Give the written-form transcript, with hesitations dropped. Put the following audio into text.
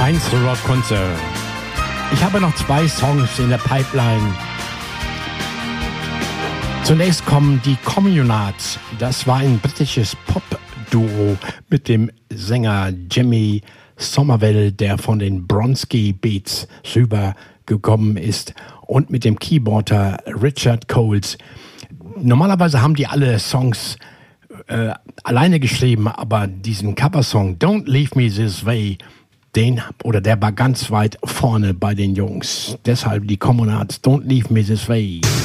Heinz Rock-Konzert. Ich habe noch 2 Songs in der Pipeline. Zunächst kommen die Communards. Das war ein britisches Pop-Duo mit dem Sänger Jimmy Somerville, der von den Bronski Beats rübergekommen ist, und mit dem Keyboarder Richard Coles. Normalerweise haben die alle Songs alleine geschrieben, aber diesen Coversong Don't Leave Me This Way, der war ganz weit vorne bei den Jungs. Deshalb die Communards, Don't Leave Me This Way.